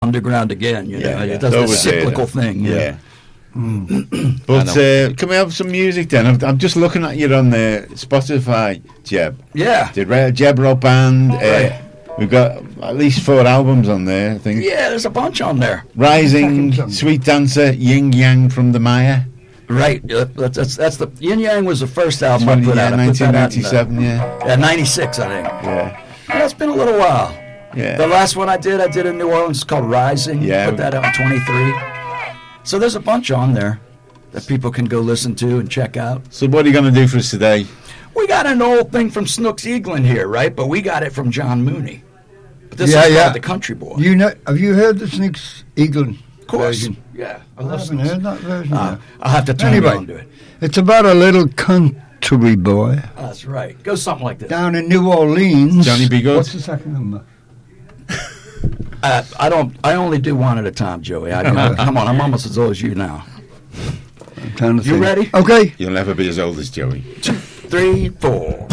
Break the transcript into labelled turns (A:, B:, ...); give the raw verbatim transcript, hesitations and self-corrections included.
A: underground again. You know,
B: Yeah, yeah.
A: it does
B: So
A: this
B: was it,
A: cyclical
B: yeah.
A: thing. you know.
B: Yeah. But uh, can we have some music then? I'm, I'm just looking at you on the Spotify, Jeb.
A: Yeah.
B: The Re- Jeb Rock Band. Uh,
A: Right.
B: We've got at least four albums on there, I think.
A: Yeah, there's a bunch on there.
B: Rising,
C: Second song.
B: Sweet Dancer, Yin Yang from the Maya.
A: Right. Yeah, That's, that's, that's the Yin Yang was the first album I
B: twenty,
A: put
B: yeah,
A: out. I put
B: nineteen
A: that out in,
B: ninety-seven,
A: uh,
B: yeah.
A: yeah, ninety-six, I think.
B: Yeah.
A: Yeah, it's been a little while.
B: Yeah.
A: The last one I did, I did in New Orleans. It's called Rising.
B: Yeah.
A: Put that out in twenty-three. So there's a bunch on there that people can go listen to and check out.
B: So what are you going to do for us today?
A: We got an old thing from Snooks Eaglin here, right? But we got it from John Mooney. But this
C: Yeah,
A: is
C: yeah.
A: called The Country Boy.
C: You know, have you heard the Snooks Eagle
A: of course.
C: version?
A: Yeah. I
C: I
A: love
C: haven't
A: Snooks.
C: heard that version.
A: Uh,
C: yet.
A: I'll have to turn
C: Anyway.
A: it on to it.
C: It's about a little country boy
A: That's right. Go something like this.
C: down in New Orleans.
B: Johnny B. Good?
C: What's the second number?
A: Uh, I don't. I only do one at a time, Joey. I, I, come on, I'm almost as old as you now.
C: I'm trying to
A: You
C: think.
A: ready?
C: Okay.
B: You'll never be as old as Joey.
A: Two, three, four.